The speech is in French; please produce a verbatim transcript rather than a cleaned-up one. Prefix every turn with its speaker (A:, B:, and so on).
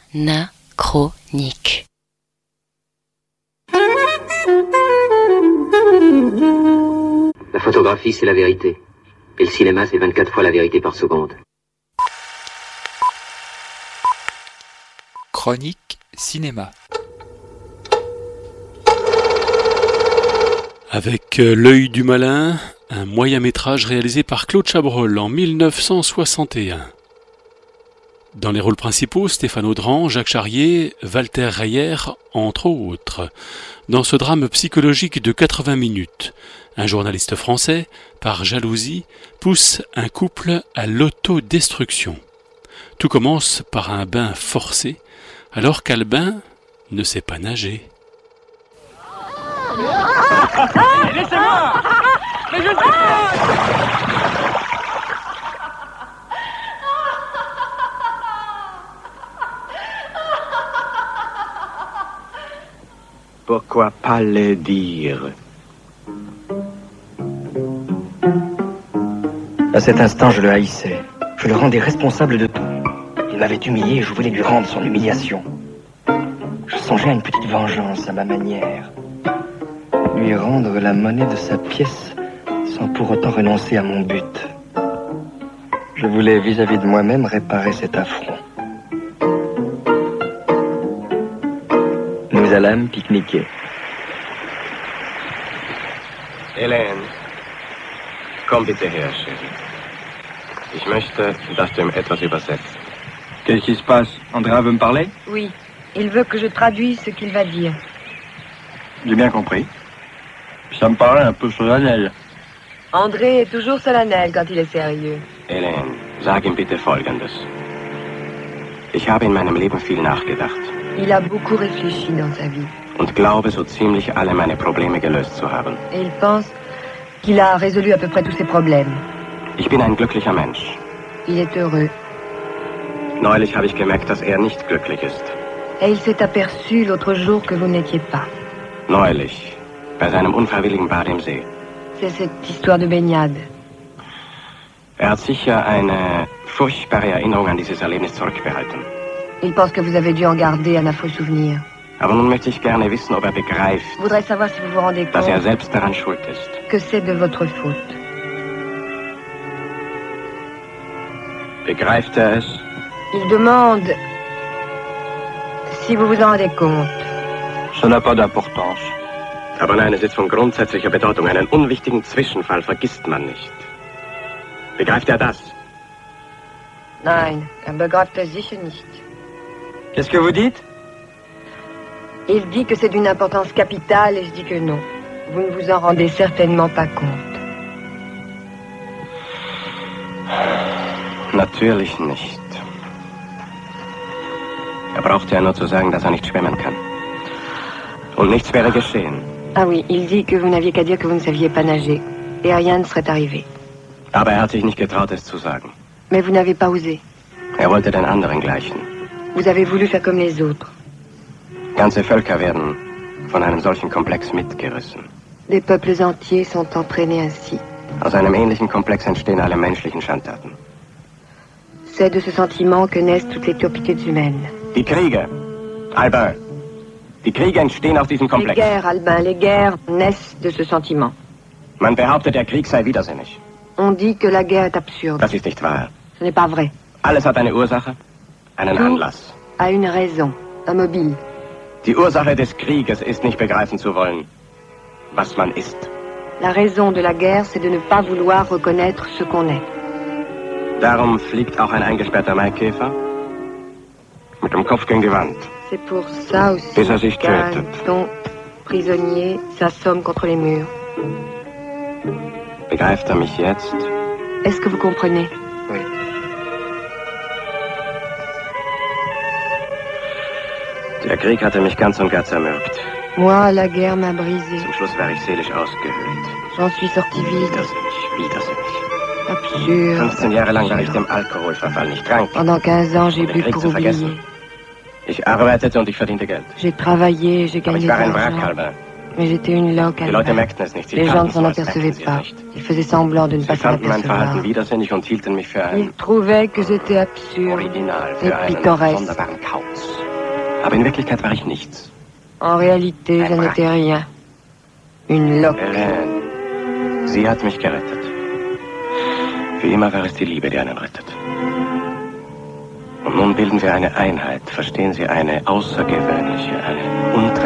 A: Anachronique.
B: La photographie, c'est la vérité. Et le cinéma, c'est vingt-quatre fois la vérité par seconde.
C: Chronique cinéma.
D: Avec L'œil du malin, un moyen-métrage réalisé par Claude Chabrol en mille neuf cent soixante et un. Dans les rôles principaux, Stéphane Audran, Jacques Charrier, Walter Reyer, entre autres. Dans ce drame psychologique de quatre-vingts minutes, un journaliste français, par jalousie, pousse un couple à l'autodestruction. Tout commence par un bain forcé, alors qu'Albin ne sait pas nager.
E: Laissez-moi! Mais je sais pas!
F: Pourquoi pas le dire? À cet instant, je le haïssais. Je le rendais responsable de tout. Il m'avait humilié et je voulais lui rendre son humiliation. Je songeais à une petite vengeance à ma manière. Lui rendre la monnaie de sa pièce sans pour autant renoncer à mon but. Je voulais vis-à-vis de moi-même réparer cet affront. Nous allâmes pique-niquer.
G: Hélène, komm bitte her, Chérie. Ich möchte, dass du ihm etwas übersetzt.
H: Qu'est-ce qui se passe? Andrea veut me parler?
I: Oui, il veut que je traduise ce qu'il va dire.
H: J'ai bien compris. Ça me paraît un peu solennel.
I: André est toujours solennel quand il est sérieux.
G: Hélène, sag ihm bitte Folgendes. Ich habe in meinem Leben viel nachgedacht.
I: Il a beaucoup réfléchi dans sa vie.
G: Und glaube, so ziemlich alle meine Probleme gelöst zu haben.
I: Et il pense qu'il a résolu à peu près tous ses problèmes.
G: Ich bin ein glücklicher Mensch.
I: Il est heureux.
G: Neulich habe ich gemerkt, dass er nicht glücklich ist.
I: Et il s'est aperçu l'autre jour que vous n'étiez pas.
G: Neulich, bei seinem unfreiwilligen Bad im See.
I: C'est cette histoire de baignade.
G: Er hat sicher eine furchtbare Erinnerung an dieses Erlebnis zurückbehalten.
I: Il pense que vous avez dû en garder un affreux souvenir.
G: Aber nun möchte ich gerne wissen, ob er begreift,
I: Je voudrais savoir si vous vous rendez
G: dass er
I: compte
G: selbst daran schuld ist.
I: que c'est de votre faute.
G: Begreift er es?
I: Il demande si vous vous en rendez compte.
H: Ça n'a pas d'importance.
G: Aber nein, es ist von grundsätzlicher Bedeutung. Einen unwichtigen Zwischenfall vergisst man nicht. Begreift er das?
I: Nein, er begreift es sicher nicht.
H: Qu'est-ce que vous dites?
I: Il dit que c'est d'une importance capitale et je dis que non. Vous ne vous en rendez certainement pas compte.
G: Natürlich nicht. Er braucht ja nur zu sagen, dass er nicht schwimmen kann. Und nichts wäre geschehen.
I: Ah oui, il dit que vous n'aviez qu'à dire que vous ne saviez pas nager. Et rien ne serait arrivé.
G: Aber er hat sich nicht getraut, es zu sagen.
I: Mais vous n'avez pas osé.
G: Er wollte den anderen gleichen.
I: Vous avez voulu faire comme les autres.
G: Ganze Völker werden von einem solchen Komplex mitgerissen.
I: Des peuples entiers sont entraînés ainsi.
G: Aus einem ähnlichen Komplex entstehen alle menschlichen Schandtaten.
I: C'est de ce sentiment que naissent toutes les turpitudes humaines.
G: Die Kriege, Albin, die Kriege entstehen aus diesem
I: Les
G: Komplex.
I: guerres, Albin, les guerres naissent de ce sentiment.
G: Man behauptet, der Krieg sei widersinnig.
I: On dit que la guerre est absurde.
G: Das ist nicht wahr.
I: Ce n'est pas vrai.
G: Alles hat eine Ursache, einen
I: Tout
G: Anlass.
I: a une raison, un mobile.
G: Die Ursache des Krieges ist nicht begreifen zu wollen, was man ist.
I: La raison de la guerre, c'est de ne pas vouloir reconnaître ce qu'on est.
G: Darum fliegt auch ein eingesperrter Maikäfer mit dem Kopf gegen die Wand.
I: C'est pour ça aussi
G: Bis er sich
I: qu'un
G: tötet.
I: ton prisonnier s'assomme contre les murs.
G: Begreift er mich jetzt?
I: Est-ce que vous comprenez?
F: Oui.
G: Der Krieg hatte mich ganz und gar zermürbt.
I: Moi, la guerre m'a brisé.
G: Zum Schluss war ich seelisch ausgehöhlt.
I: J'en suis sorti vide.
G: Widersinnig, widersinnig.
I: Absurde.
G: fünfzehn Jahre lang war ich dem Alkohol verfallen. Ich trank.
I: Pendant quinze ans, j'ai
G: Um den
I: bu
G: Krieg
I: pour
G: zu
I: oublier.
G: vergessen. Ich arbeitete und ich verdiente Geld.
I: J'ai travaillé, j'ai
G: Aber
I: gagné
G: ich
I: de
G: war ein Wrack,
I: l'argent.
G: Albin.
I: Mais j'étais une loque,
G: Die Leute merkten es nicht. Sie
I: Les gens ne
G: taten
I: s'en
G: so, als merkten
I: apercevaient
G: sie es
I: pas.
G: nicht.
I: Ils faisaient semblant de ne
G: Sie
I: pas s'en
G: fanden mein Verhalten
I: apercevoir.
G: widersinnig und hielten mich für
I: Ils
G: ein
I: trouvaient que j'étais absurde
G: Original,
I: et
G: für einen
I: pittoresque.
G: sonderbaren Kauz. Aber in Wirklichkeit war ich nichts.
I: En réalité, je n'étais rien. Une loque.
G: Hélène, sie hat mich gerettet. Für immer war es die Liebe, die einen rettet. Und nun bilden wir eine Einheit, verstehen Sie, eine außergewöhnliche, eine untrennbare